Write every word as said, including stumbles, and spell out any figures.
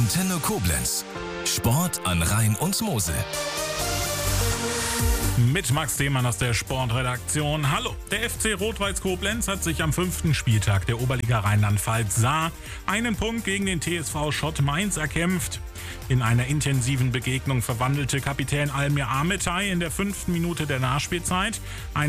Antenne Koblenz. Sport an Rhein und Mosel. Mit Max Themann aus der Sportredaktion. Hallo, der F C Rot-Weiß Koblenz hat sich am fünften Spieltag der Oberliga Rheinland-Pfalz Saar einen Punkt gegen den T S V Schott Mainz erkämpft. In einer intensiven Begegnung verwandelte Kapitän Almir Ametay in der fünften Minute der Nachspielzeit ein